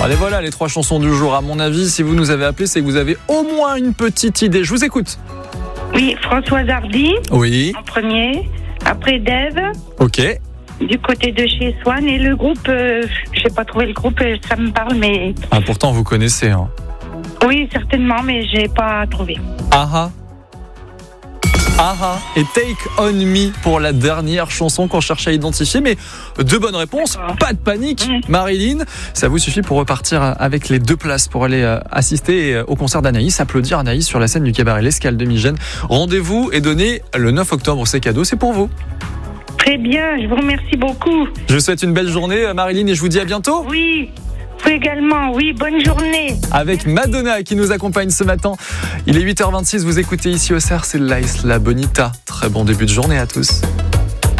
Allez, voilà les 3 chansons du jour. À mon avis, si vous nous avez appelé, c'est que vous avez au moins une petite idée. Je vous écoute. Oui, Françoise Hardy. Oui. En premier. Après Dave. Ok. Du côté de chez Swan. Et le groupe, j'ai pas trouvé le groupe, ça me parle, mais. Ah, pourtant vous connaissez. Hein. Oui, certainement, mais j'ai pas trouvé. Aha. Aha et Take On Me pour la dernière chanson qu'on cherche à identifier. Mais 2 bonnes réponses, D'accord. pas de panique. Marilyn, ça vous suffit pour repartir avec les 2 places pour aller assister au concert d'Anaïs, applaudir Anaïs sur la scène du cabaret L'Escale de Migène. Rendez-vous est donné le 9 octobre, c'est cadeau, c'est pour vous. Très bien, je vous remercie beaucoup. Je vous souhaite une belle journée Marilyn et je vous dis à bientôt. Oui, vous également, oui, bonne journée. Avec Madonna qui nous accompagne ce matin. Il est 8h26, vous écoutez ici au CER, c'est l'Ice La Bonita. Très bon début de journée à tous.